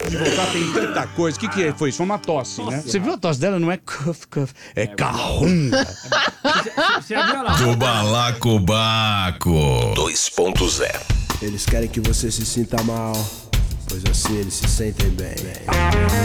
antes de voltar, tem tanta coisa. O que foi? Isso foi uma tosse, né? Você viu a tosse dela? Não é cuff, é carrunga. Você viu lá? Do Balacobaco 2.0. Eles querem que você se sinta mal, pois assim eles se sentem bem.